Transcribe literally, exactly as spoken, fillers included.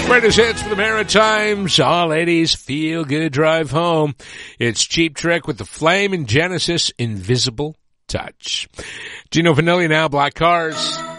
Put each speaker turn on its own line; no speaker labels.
Greatest hits for the Maritimes. All eighties feel good drive home. It's Cheap Trick with the Flame and Genesis Invisible Touch. Gino Vanilli now, Black Cars.